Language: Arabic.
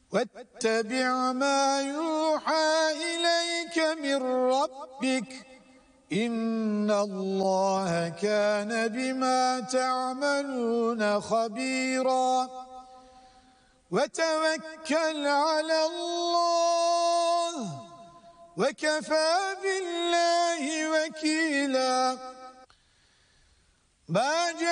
واتبع ما يوحى إليك من ربك إن الله كان بما تعملون خبيرا وتوكل على الله وكفى بالله وكيلا. ما